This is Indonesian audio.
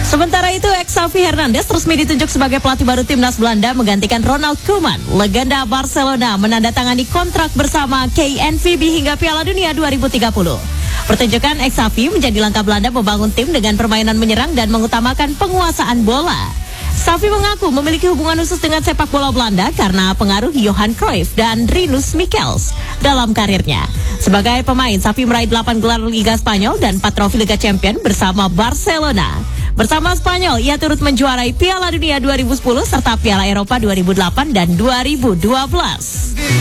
Sementara itu, Xavi Hernandez resmi ditunjuk sebagai pelatih baru timnas Belanda menggantikan Ronald Koeman. Legenda Barcelona menandatangani kontrak bersama KNVB hingga Piala Dunia 2030. Pertunjukan Xavi menjadi langkah Belanda membangun tim dengan permainan menyerang dan mengutamakan penguasaan bola. Xavi mengaku memiliki hubungan khusus dengan sepak bola Belanda karena pengaruh Johan Cruyff dan Rinus Michels dalam karirnya. Sebagai pemain, Xavi meraih 8 gelar Liga Spanyol dan 4 trofi Liga Champions bersama Barcelona. Bersama Spanyol, ia turut menjuarai Piala Dunia 2010 serta Piala Eropa 2008 dan 2012.